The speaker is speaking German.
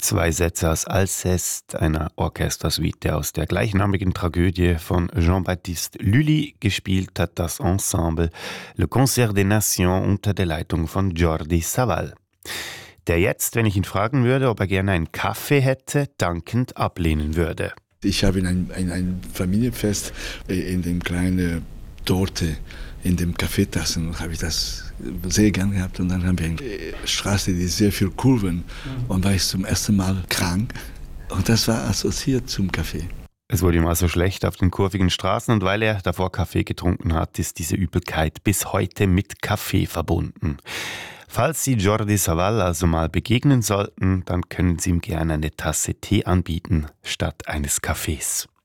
Zwei Sätze aus Alceste, einer Orchestersuite aus der gleichnamigen Tragödie von Jean-Baptiste Lully. Gespielt hat das Ensemble Le Concert des Nations unter der Leitung von Jordi Savall. Der jetzt, wenn ich ihn fragen würde, ob er gerne einen Kaffee hätte, dankend ablehnen würde. Ich habe in ein Familienfest in dem kleinen Torte, in dem Kaffeetassen, habe ich das sehr gern gehabt. Und dann haben wir eine Straße, die sehr viel Kurven. Und war ich zum ersten Mal krank. Und das war assoziiert zum Kaffee. Es wurde ihm also schlecht auf den kurvigen Straßen und weil er davor Kaffee getrunken hat, ist diese Übelkeit bis heute mit Kaffee verbunden. Falls Sie Jordi Savall also mal begegnen sollten, dann können Sie ihm gerne eine Tasse Tee anbieten statt eines Kaffees.